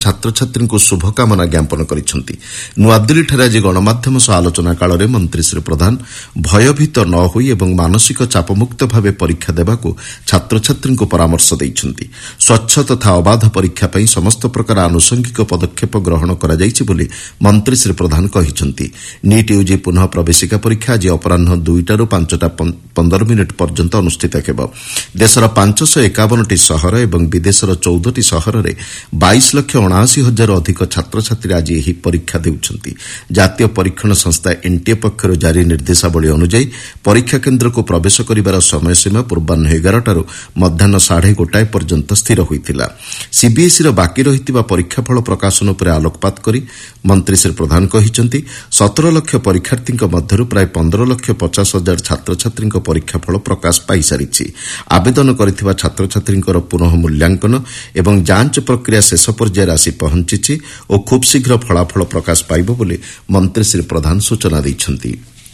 ଛାତ୍ରଛାତ୍ରୀଙ୍କୁ ଶୁଭକାମନା ଜ୍ଞାପନ କରିଛନ୍ତି। ନୂଆଦିଲ୍ଲୀଠାରେ ଆଜି ଗଣମାଧ୍ୟମ ସହ ଆଲୋଚନା କାଳରେ ମନ୍ତ୍ରୀ ଶ୍ରୀ ପ୍ରଧାନ ଭୟଭୀତ ନ ହୋଇ ଏବଂ ମାନସିକ ଚାପମୁକ୍ତ ଭାବେ ପରୀକ୍ଷା ଦେବାକୁ ଛାତ୍ରଛାତ୍ରୀଙ୍କୁ ପରାମର୍ଶ ଦେଇଛନ୍ତି। ସ୍ୱଚ୍ଛ ତଥା ଅବାଧ ପରୀକ୍ଷା ପାଇଁ ସମସ୍ତ ପ୍ରକାର ଆନୁଷଙ୍ଗିକ ପଦକ୍ଷେପ ଗ୍ରହଣ କରାଯାଇଛି ବୋଲି ମନ୍ତ୍ରୀ ଶ୍ରୀ ପ୍ରଧାନ କହିଛନ୍ତି। ନିଟ୍ ୟୁଜି ପୁନଃ ପ୍ରବେଶିକା ପରୀକ୍ଷା ଆଜି ଅପରାହ୍ନ 2ଟାରୁ 5:15 ପର୍ଯ୍ୟନ୍ତ ଅନୁଷ୍ଠିତ ହେବ। ଦେଶର 551ଟି ସହର ଏବଂ ବିଦେଶର 14ଟି ସହରରେ 22,79,000 ଅଧିକ ଛାତ୍ରଛାତ୍ରୀ ଆଜି ଏହି ପରୀକ୍ଷା ଦେଉଛନ୍ତି। ଜାତୀୟ ପରୀକ୍ଷଣ ସଂସ୍ଥା ଏନ୍ଟିଏ ପକ୍ଷରୁ ଜାରି ନିର୍ଦ୍ଦେଶାବଳୀ ଅନୁଯାୟୀ ପରୀକ୍ଷା କେନ୍ଦ୍ରକୁ ପ୍ରବେଶ କରିବାର ସମୟସୀମା ପୂର୍ବାହ୍ନ 11ଟାରୁ ମଧ୍ୟାହ୍ନ 1:30 ପର୍ଯ୍ୟନ୍ତ ସ୍ଥିର ହୋଇଥିଲା। ସିବିଏସ୍ଇର ବାକି ରହିଥିବା ପରୀକ୍ଷାଫଳ ପ୍ରକାଶନ ଉପରେ ଆଲୋକପାତ କରି ମନ୍ତ୍ରୀ ଶ୍ରୀ ପ୍ରଧାନ କହିଛନ୍ତି 17 ଲକ୍ଷ ପରୀକ୍ଷାର୍ଥୀଙ୍କ ମଧ୍ୟରୁ ପ୍ରାୟ 15,50,000 ଛାତ୍ରଛାତ୍ରୀଙ୍କ ପରୀକ୍ଷାଫଳ ପ୍ରକାଶ ପାଇସାରିଛି। ଆବେଦନ କରିଥିବା ଛାତ୍ରଛାତ୍ରୀଙ୍କର ପୁନଃ ମୂଲ୍ୟାଙ୍କନ ଏବଂ ଯାଞ୍ଚ ପ୍ରକ୍ରିୟା ଶେଷ ପର୍ଯ୍ୟାୟରେ ଆସି ପହଞ୍ଚିଛି ଓ ଖୁବ୍ ଶୀଘ୍ର ଫଳାଫଳ ପ୍ରକାଶ ପାଇବ ବୋଲି ମନ୍ତ୍ରୀ ଶ୍ରୀ ପ୍ରଧାନ ସୂଚନା ଦେଇଛନ୍ତି।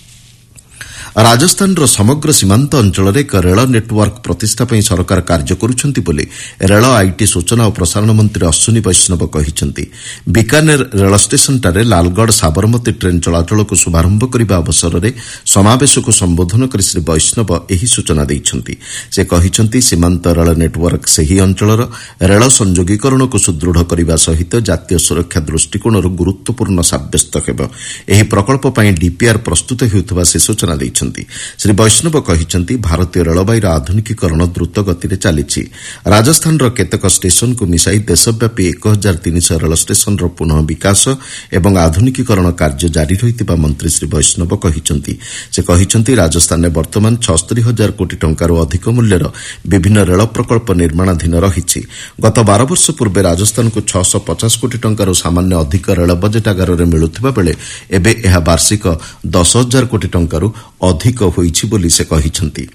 ରାଜସ୍ଥାନର ସମଗ୍ର ସୀମାନ୍ତ ଅଞ୍ଚଳରେ ଏକ ରେଳ ନେଟୱାର୍କ ପ୍ରତିଷ୍ଠା ପାଇଁ ସରକାର କାର୍ଯ୍ୟ କରୁଛନ୍ତି ବୋଲି ରେଳ ଆଇଟି ସୂଚନା ଓ ପ୍ରସାରଣ ମନ୍ତ୍ରୀ ଅଶ୍ୱିନୀ ବୈଷ୍ଣବ କହିଛନ୍ତି। ବିକାନେର ରେଳ ଷ୍ଟେସନଠାରେ ଲାଲଗଡ଼ ସାବରମତୀ ଟ୍ରେନ୍ ଚଳାଚଳକୁ ଶୁଭାରମ୍ଭ କରିବା ଅବସରରେ ସମାବେଶକୁ ସମ୍ବୋଧନ କରି ଶ୍ରୀ ବୈଷ୍ଣବ ଏହି ସୂଚନା ଦେଇଛନ୍ତି। ସେ କହିଛନ୍ତି ସୀମାନ୍ତ ରେଳ ନେଟୱାର୍କ ସେହି ଅଞ୍ଚଳର ରେଳ ସଂଯୋଗୀକରଣକୁ ସୁଦୃଢ଼ କରିବା ସହିତ ଜାତୀୟ ସୁରକ୍ଷା ଦୃଷ୍ଟିକୋଣରୁ ଗୁରୁତ୍ୱପୂର୍ଣ୍ଣ ସାବ୍ୟସ୍ତ ହେବ। ଏହି ପ୍ରକଳ୍ପ ପାଇଁ ଡିପିଆର୍ ପ୍ରସ୍ତୁତ ହେଉଥିବା ସେ ସୂଚନା ଦେଇଛନ୍ତି। ଶ୍ରୀ ବୈଷ୍ଣବ କହିଛନ୍ତି ଭାରତୀୟ ରେଳବାଇର ଆଧୁନିକୀକରଣ ଦ୍ରୁତ ଗତିରେ ଚାଲିଛି। ରାଜସ୍ଥାନର କେତେକ ଷ୍ଟେସନକୁ ମିଶାଇ ଦେଶବ୍ୟାପୀ 1,300 ରେଳ ଷ୍ଟେସନର ପୁନଃ ବିକାଶ ଏବଂ ଆଧୁନିକୀକରଣ କାର୍ଯ୍ୟ ଜାରି ରହିଥିବା ମନ୍ତ୍ରୀ ଶ୍ରୀ ବୈଷ୍ଣବ କହିଛନ୍ତି। ସେ କହିଛନ୍ତି ରାଜସ୍ଥାନରେ ବର୍ତ୍ତମାନ 76,000 କୋଟି ଟଙ୍କାରୁ ଅଧିକ ମୂଲ୍ୟର ବିଭିନ୍ନ ରେଳ ପ୍ରକଳ୍ପ ନିର୍ମାଣାଧୀନ ରହିଛି। ଗତ 12 ବର୍ଷ ପୂର୍ବେ ରାଜସ୍ଥାନକୁ 650 କୋଟି ଟଙ୍କାରୁ ସାମାନ୍ୟ ଅଧିକ ରେଳ ବଜେଟ୍ ଆକାରରେ ମିଳୁଥିବା ବେଳେ ଏବେ ଏହା ବାର୍ଷିକ 10,000 କୋଟି ଟଙ୍କାରୁ ଅଧିକ ହୋଇଛି ବୋଲି ସେ କହିଛନ୍ତି।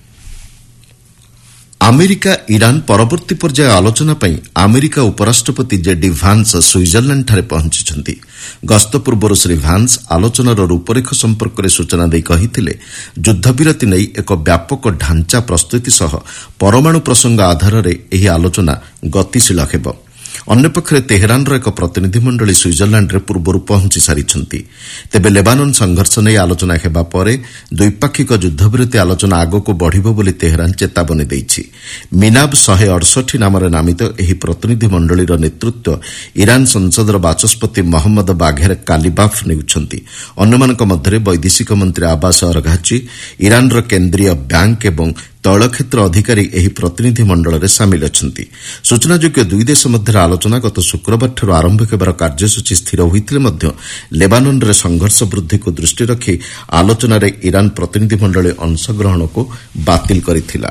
ଆମେରିକା ଇରାନ ପରବର୍ତ୍ତୀ ପର୍ଯ୍ୟାୟ ଆଲୋଚନା ପାଇଁ ଆମେରିକା ଉପରାଷ୍ଟ୍ରପତି ଜେଡି ଭାନ୍ସ ସୁଇଜରଲ୍ୟାଣ୍ଡଠାରେ ପହଞ୍ଚିଛନ୍ତି। ଗସ୍ତ ପୂର୍ବରୁ ଶ୍ରୀ ଭାନ୍ସ ଆଲୋଚନାର ରୂପରେଖ ସମ୍ପର୍କରେ ସୂଚନା ଦେଇ କହିଥିଲେ ଯୁଦ୍ଧବିରତି ନେଇ ଏକ ବ୍ୟାପକ ଢାଞ୍ଚା ପ୍ରସ୍ତୁତି ସହ ପରମାଣୁ ପ୍ରସଙ୍ଗ ଆଧାରରେ ଏହି ଆଲୋଚନା ଗତିଶୀଳ ହେବ। ଅନ୍ୟପକ୍ଷରେ ତେହେରାନର ଏକ ପ୍ରତିନିଧି ମଣ୍ଡଳୀ ସୁଇଜରଲ୍ୟାଣ୍ଡରେ ପୂର୍ବରୁ ପହଞ୍ଚି ସାରିଛନ୍ତି। ତେବେ ଲେବାନନ ସଂଘର୍ଷ ନେଇ ଆଲୋଚନା ହେବା ପରେ ଦ୍ୱିପାକ୍ଷିକ ଯୁଦ୍ଧବିରତି ଆଲୋଚନା ଆଗକୁ ବଢ଼ିବ ବୋଲି ତେହେରାନ ଚେତାବନୀ ଦେଇଛି। ମିନାବ 168 ନାମରେ ନାମିତ ଏହି ପ୍ରତିନିଧି ମଣ୍ଡଳୀର ନେତୃତ୍ୱ ଇରାନ ସଂସଦର ବାଚସ୍ପତି ମହମ୍ମଦ ବାଘେର କାଲିବାଫ୍ ନେଉଛନ୍ତି। ଅନ୍ୟମାନଙ୍କ ମଧ୍ୟରେ ବୈଦେଶିକ ମନ୍ତ୍ରୀ ଆବାସ ଅରଘାଚି, ଇରାନର କେନ୍ଦ୍ରୀୟ ବ୍ୟାଙ୍କ ଏବଂ ତୈଳ କ୍ଷେତ୍ର ଅଧିକାରୀ ଏହି ପ୍ରତିନିଧି ମଣ୍ଡଳରେ ସାମିଲ ଅଛନ୍ତି। ସୂଚନାଯୋଗ୍ୟ ଦୁଇ ଦେଶ ମଧ୍ୟରେ ଆଲୋଚନା ଗତ ଶୁକ୍ରବାରଠାରୁ ଆରମ୍ଭ ହେବାର କାର୍ଯ୍ୟସୂଚୀ ସ୍ଥିର ହୋଇଥିଲେ ମଧ୍ୟ ଲେବାନନରେ ସଂଘର୍ଷ ବୃଦ୍ଧିକୁ ଦୃଷ୍ଟିରେ ରଖି ଆଲୋଚନାରେ ଇରାନ ପ୍ରତିନିଧି ମଣ୍ଡଳୀ ଅଂଶଗ୍ରହଣକୁ ବାତିଲ କରିଥିଲା।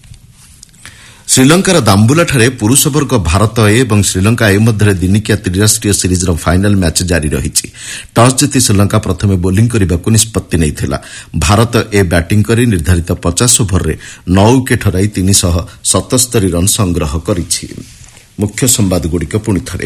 ଶ୍ରୀଲଙ୍କାର ଦାମ୍ବୁଲାଠାରେ ପୁରୁଷ ବର୍ଗ ଭାରତ ଏ ଏବଂ ଶ୍ରୀଲଙ୍କା ଏ ମଧ୍ୟରେ ଦିନିକିଆ ତ୍ରିରାଷ୍ଟ୍ରୀୟ ସିରିଜ୍ର ଫାଇନାଲ୍ ମ୍ୟାଚ୍ ଜାରି ରହିଛି। ଟସ୍ ଜିତି ଶ୍ରୀଲଙ୍କା ପ୍ରଥମେ ବୋଲିଂ କରିବାକୁ ନିଷ୍ପତ୍ତି ନେଇଥିଲା। ଭାରତ ଏ ବ୍ୟାଟିଂ କରି ନିର୍ଦ୍ଧାରିତ 50 ଓଭରରେ 9 ୱିକେଟ୍ ହରାଇ 377 ରନ୍ ସଂଗ୍ରହ କରିଛି। ମୁଖ୍ୟ ସମ୍ବାଦଗୁଡ଼ିକ ପୁଣିଥରେ।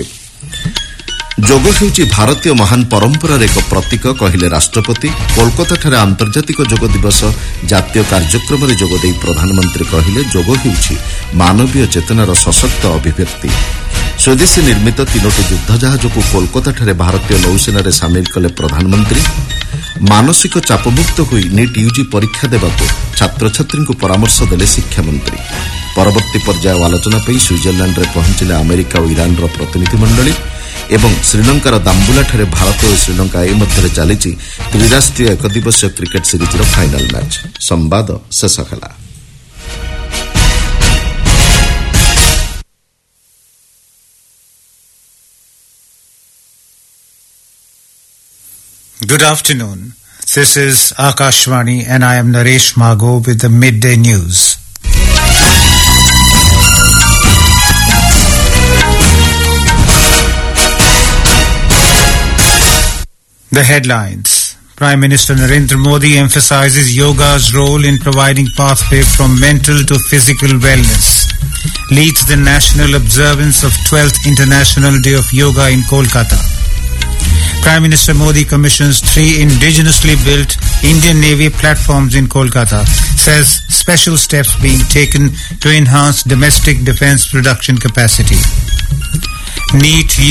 ଯୋଗ ହେଉଛି ଭାରତୀୟ ମହାନ ପରମ୍ପରାର ଏକ ପ୍ରତୀକ କହିଲେ ରାଷ୍ଟ୍ରପତି। କୋଲକାତାଠାରେ ଆନ୍ତର୍ଜାତିକ ଯୋଗ ଦିବସ ଜାତୀୟ କାର୍ଯ୍ୟକ୍ରମରେ ଯୋଗଦେଇ ପ୍ରଧାନମନ୍ତ୍ରୀ କହିଲେ ଯୋଗ ହେଉଛି ମାନବୀୟ ଚେତନାର ସଶକ୍ତ ଅଭିବ୍ୟକ୍ତି। ସ୍ୱଦେଶୀ ନିର୍ମିତ 3ଟି ଯୁଦ୍ଧ ଜାହାଜକୁ କୋଲକାତାଠାରେ ଭାରତୀୟ ନୌସେନାରେ ସାମିଲ କଲେ ପ୍ରଧାନମନ୍ତ୍ରୀ। ମାନସିକ ଚାପମୁକ୍ତ ହୋଇ ନିଟ୍ ୟୁଜି ପରୀକ୍ଷା ଦେବାକୁ ଛାତ୍ରଛାତ୍ରୀଙ୍କୁ ପରାମର୍ଶ ଦେଲେ ଶିକ୍ଷାମନ୍ତ୍ରୀ। ପରବର୍ତ୍ତୀ ପର୍ଯ୍ୟାୟ ଆଲୋଚନା ପାଇଁ ସୁଇଜରଲ୍ୟାଣ୍ଡରେ ପହଞ୍ଚିଲେ ଆମେରିକା ଓ ଇରାନର ପ୍ରତିନିଧି ମଣ୍ଡଳୀ ଏବଂ ଶ୍ରୀଲଙ୍କାର ଦାମ୍ବୁଲାଠାରେ ଭାରତ ଓ ଶ୍ରୀଲଙ୍କା ଏ ମଧ୍ୟରେ ଚାଲିଛି ତ୍ରିରାଷ୍ଟ୍ରୀୟ ଏକଦିବସୀୟ କ୍ରିକେଟ୍ ସିରିଜ୍ର ଫାଇନାଲ୍ ମ୍ୟାଚ୍। ସମ୍ବାଦ ଶେଷ ହେଲା। Good afternoon. This is Akashvani and I am Naresh Mago with the midday news. The headlines. Prime Minister Narendra Modi emphasizes yoga's role in providing pathway from mental to physical wellness. Leads the national observance of 12th International Day of Yoga in Kolkata. Prime Minister Modi commissions 3 indigenously built Indian Navy platforms in Kolkata. Says special steps being taken to enhance domestic defense production capacity. NEET